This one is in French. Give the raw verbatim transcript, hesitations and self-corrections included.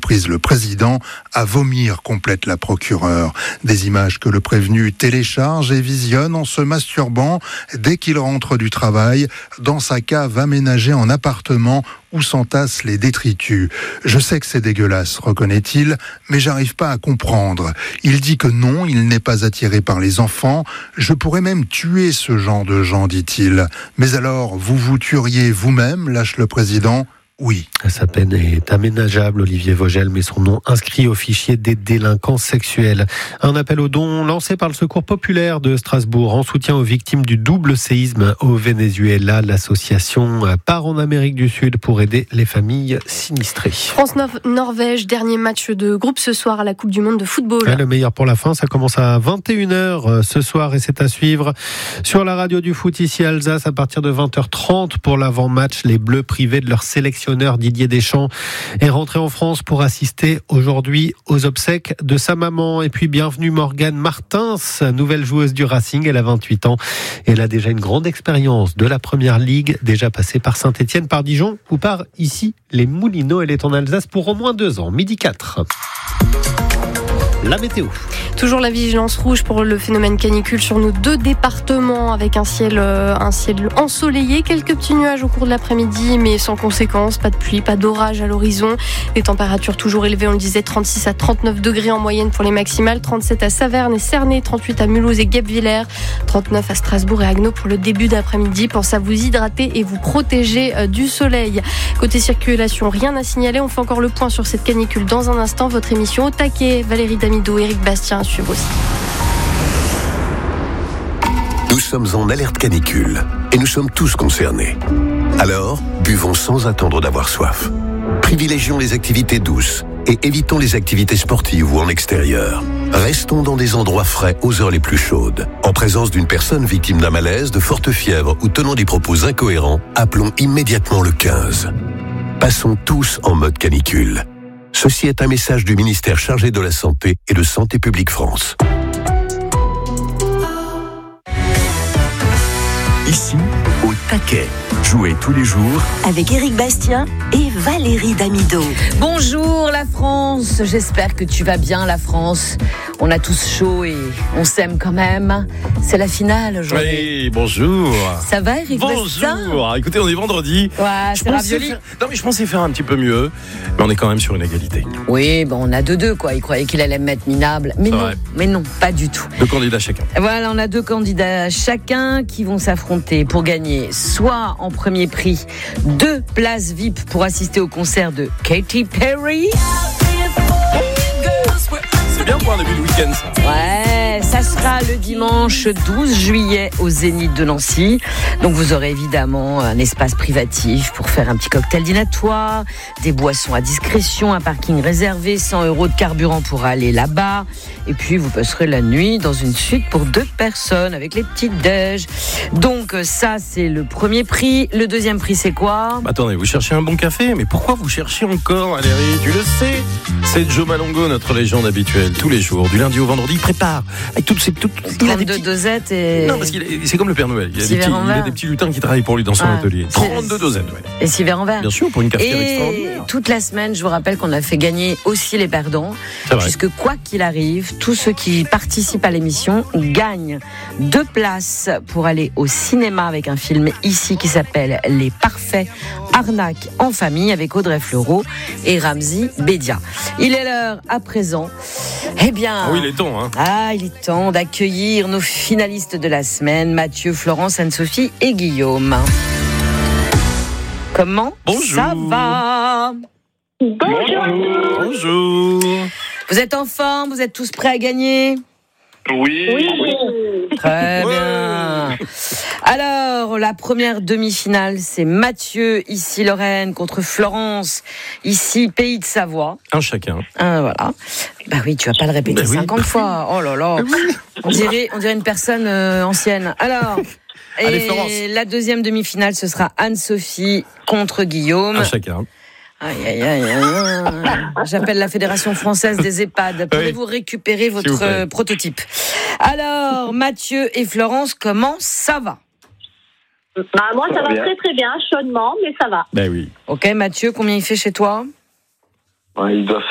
surprise le président à vomir, complète la procureure. Des images que le prévenu télécharge et visionne en se masturbant dès qu'il rentre du travail dans sa cave aménagée en appartement où s'entassent les détritus. Je sais que c'est dégueulasse, reconnaît-il, mais j'arrive pas à comprendre. Il dit que non, il n'est pas attiré par les enfants. Je pourrais même tuer ce genre de gens, dit-il. Mais alors, vous vous tueriez vous-même, lâche le président ? Oui. Sa peine est aménageable, Olivier Vogel, mais son nom inscrit au fichier des délinquants sexuels. Un appel aux dons lancé par le Secours populaire de Strasbourg en soutien aux victimes du double séisme au Venezuela. L'association part en Amérique du Sud pour aider les familles sinistrées. France-Norvège, dernier match de groupe ce soir à la Coupe du Monde de football. Et le meilleur pour la fin, ça commence à vingt et une heures ce soir et c'est à suivre sur la radio du foot ici à Alsace à partir de vingt heures trente pour l'avant-match. Les Bleus privés de leur sélection Didier Deschamps est rentré en France pour assister aujourd'hui aux obsèques de sa maman. Et puis bienvenue Morgane Martins, nouvelle joueuse du Racing. Elle a vingt-huit ans. Elle a déjà une grande expérience de la Première Ligue, déjà passée par Saint-Etienne, par Dijon ou par ici les Moulineaux. Elle est en Alsace pour au moins deux ans. Midi quatre. La météo. Toujours la vigilance rouge pour le phénomène canicule sur nos deux départements avec un ciel, euh, un ciel ensoleillé, quelques petits nuages au cours de l'après-midi mais sans conséquence, pas de pluie, pas d'orage à l'horizon. Les températures toujours élevées, on le disait, trente-six à trente-neuf degrés en moyenne pour les maximales, trente-sept à Saverne et Cernay, trente-huit à Mulhouse et Guebwiller, trente-neuf à Strasbourg et Haguenau pour le début d'après-midi. Pensez à vous hydrater et vous protéger euh, du soleil. Côté circulation, rien à signaler, on fait encore le point sur cette canicule dans un instant. Votre émission au taquet, Valérie Damido, Éric Bastien à suivre aussi. Nous sommes en alerte canicule et nous sommes tous concernés. Alors, buvons sans attendre d'avoir soif. Privilégions les activités douces et évitons les activités sportives ou en extérieur. Restons dans des endroits frais aux heures les plus chaudes. En présence d'une personne victime d'un malaise, de forte fièvre ou tenant des propos incohérents, appelons immédiatement le quinze. Passons tous en mode canicule. Ceci est un message du ministère chargé de la Santé et de Santé publique France. Ici, au taquet. Jouez tous les jours avec Éric Bastien et Valérie Damido. Bonjour la France, j'espère que tu vas bien la France. On a tous chaud et on s'aime quand même. C'est la finale aujourd'hui. Oui, bonjour. Ça va Éric Bastien ? Bonjour. Écoutez, on est vendredi. Ouais, je c'est ravioli. Faire... Non mais je pensais faire un petit peu mieux, mais on est quand même sur une égalité. Oui, bon, on a deux deux quoi. Il croyait qu'il allait me mettre minable, mais c'est non, vrai. mais non, pas du tout. Deux candidats chacun. Voilà, on a deux candidats chacun qui vont s'affronter pour gagner soit en premier prix deux places V I P pour assister au concert de Katy Perry. C'est bien pour un début de week-end ça. Ouais, ça sera le dimanche douze juillet au Zénith de Nancy. Donc vous aurez évidemment un espace privatif pour faire un petit cocktail dînatoire, des boissons à discrétion, un parking réservé, cent euros de carburant pour aller là-bas. Et puis vous passerez la nuit dans une suite pour deux personnes avec les petites déj. Donc ça c'est le premier prix. Le deuxième prix c'est quoi ? Bah, attendez, vous cherchez un bon café ? Mais pourquoi vous cherchez encore Valérie ? Tu le sais, c'est Joe Malongo, notre légende habituelle. Tous les jours, du lundi au vendredi, il prépare. Avec toutes ces, toutes, il a des petits... dosettes et... Non, parce qu'il est, c'est comme le Père Noël. Il y a, des petits, il a des petits lutins qui travaillent pour lui dans son ah, atelier. trente-deux dosettes, ouais. Et six verres en verre. Bien sûr, pour une cafetière et extraordinaire. Toute la semaine, je vous rappelle qu'on a fait gagner aussi les perdants. Puisque quoi qu'il arrive, tous ceux qui participent à l'émission gagnent deux places pour aller au cinéma avec un film ici qui s'appelle Les Parfaits Arnaques en famille avec Audrey Fleurot et Ramzi Bedia. Il est l'heure à présent. Eh bien, ah oui, il est temps. Hein. Ah, il est temps d'accueillir nos finalistes de la semaine, Mathieu, Florence, Anne-Sophie et Guillaume. Comment Bonjour. ça va ? Bonjour. Bonjour. Vous êtes en forme ? Vous êtes tous prêts à gagner ? Oui. oui. Très bien. Alors, la première demi-finale, c'est Mathieu, ici Lorraine, contre Florence, ici Pays de Savoie. Un chacun. Ah, voilà. Bah oui, tu vas pas le répéter bah oui. cinquante fois. Oh là là. On dirait, on dirait une personne euh, ancienne. Alors, Allez, et Florence. la deuxième demi-finale, ce sera Anne-Sophie contre Guillaume. Un chacun. Aïe, aïe, aïe, aïe. J'appelle la Fédération française des EHPAD. Pouvez-vous récupérer votre euh, prototype ? Alors, Mathieu et Florence, comment ça va ? Bah, moi, ça, ça va bien. très très bien, chaudement, mais ça va. Ben oui. Ok, Mathieu, combien il fait chez toi ? Ouais, il doit